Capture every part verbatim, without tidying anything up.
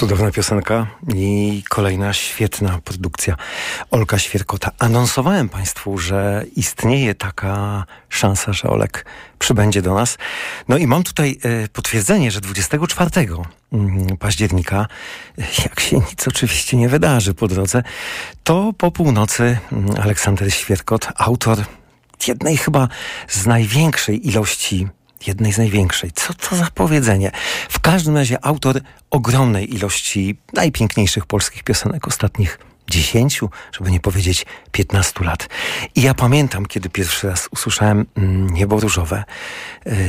Cudowna piosenka i kolejna świetna produkcja Olka Świerkota. Anonsowałem Państwu, że istnieje taka szansa, że Olek przybędzie do nas. No i mam tutaj e, potwierdzenie, że dwudziestego czwartego października, jak się nic oczywiście nie wydarzy po drodze, to po północy Aleksander Świerkot, autor jednej chyba z największej ilości jednej z największej. Co to za powiedzenie? W każdym razie autor ogromnej ilości najpiękniejszych polskich piosenek ostatnich dziesięciu, żeby nie powiedzieć piętnastu lat. I ja pamiętam, kiedy pierwszy raz usłyszałem Niebo różowe, yy,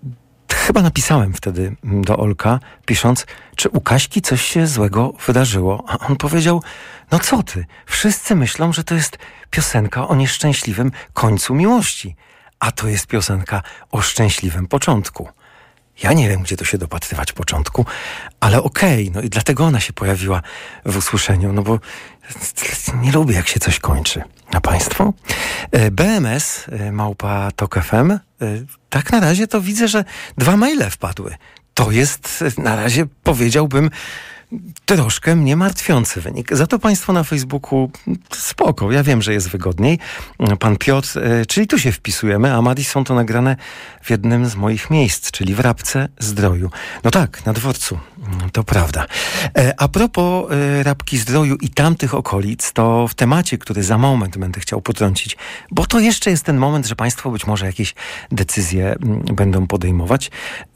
chyba napisałem wtedy do Olka, pisząc, czy u Kaśki coś się złego wydarzyło. A on powiedział, no co ty? Wszyscy myślą, że to jest piosenka o nieszczęśliwym końcu miłości. A to jest piosenka o szczęśliwym początku. Ja nie wiem, gdzie to się dopatrywać początku, ale okej, okay, no i dlatego ona się pojawiła w usłyszeniu, no bo nie lubię, jak się coś kończy. A Państwo? B M S, małpa Tok F M, tak na razie to widzę, że dwa maile wpadły. To jest na razie, powiedziałbym, troszkę mnie martwiący wynik. Za to Państwo na Facebooku spoko, ja wiem, że jest wygodniej. Pan Piotr, czyli tu się wpisujemy, a Madison to nagrane w jednym z moich miejsc, czyli w Rabce Zdroju. No tak, na dworcu, to prawda. A propos Rabki Zdroju i tamtych okolic, to w temacie, który za moment będę chciał potrącić, bo to jeszcze jest ten moment, że Państwo być może jakieś decyzje będą podejmować.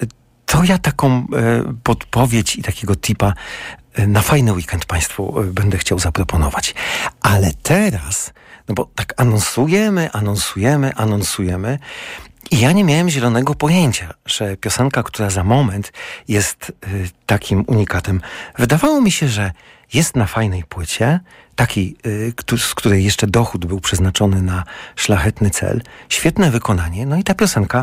To ja taką e, podpowiedź i takiego tipa e, na fajny weekend Państwu e, będę chciał zaproponować. Ale teraz, no bo tak anonsujemy, anonsujemy, anonsujemy i ja nie miałem zielonego pojęcia, że piosenka, która za moment jest e, takim unikatem. Wydawało mi się, że jest na fajnej płycie, takiej, e, z której jeszcze dochód był przeznaczony na szlachetny cel. Świetne wykonanie, no i ta piosenka,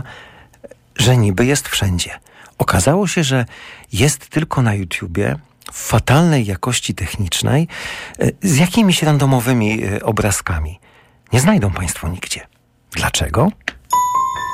że niby jest wszędzie. Okazało się, że jest tylko na YouTubie, w fatalnej jakości technicznej, z jakimiś randomowymi obrazkami. Nie znajdą Państwo nigdzie. Dlaczego?